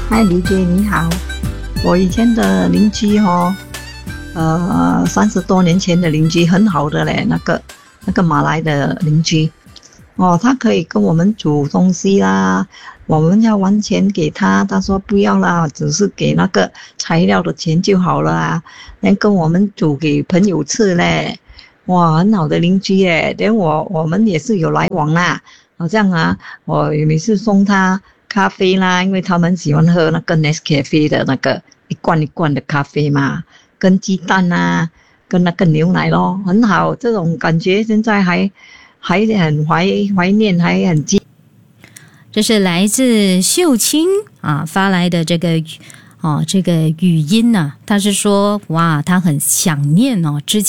嗨，李姐你好，我以前的邻居30多年前的邻居很好的嘞，那个马来的邻居他可以跟我们煮东西啦，我们要还钱给他，他说不要啦，只是给那个材料的钱就好了啊，能跟我们煮给朋友吃嘞，哇，很好的邻居耶，连我们也是有来往啦，好像我每次送他咖啡啦，因为他们喜欢喝那个 Nescafe 的那个一罐一罐的咖啡嘛，跟鸡蛋啊，跟那个牛奶咯，很好，这种感觉现在还很怀念，还很记。 这是来自秀清发来的这个语音他是说哇，他很想念之前